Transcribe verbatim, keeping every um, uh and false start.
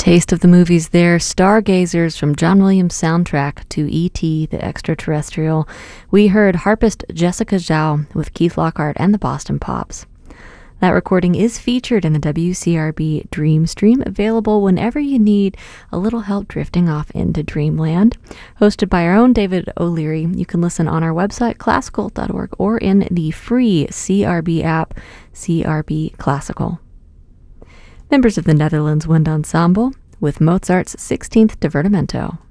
taste of the movies there. Stargazers from John Williams' soundtrack to E T the Extraterrestrial. We heard harpist Jessica Zhao with Keith Lockhart and the Boston Pops. That recording is featured in the W C R B Dream Stream, available whenever you need a little help drifting off into dreamland. Hosted by our own David O'Leary, you can listen on our website, classical dot org, or in the free C R B app, C R B Classical. Members of the Netherlands Wind Ensemble with Mozart's sixteenth Divertimento.